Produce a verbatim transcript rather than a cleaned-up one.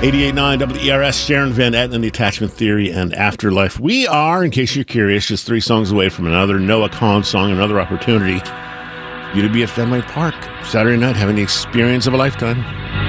eighty-eight point nine W E R S, Sharon Van Etten and the Attachment Theory and Afterlife. We are, in case you're curious, just three songs away from another Noah Kahan song, another opportunity for you to be at Fenway Park Saturday night, having the experience of a lifetime.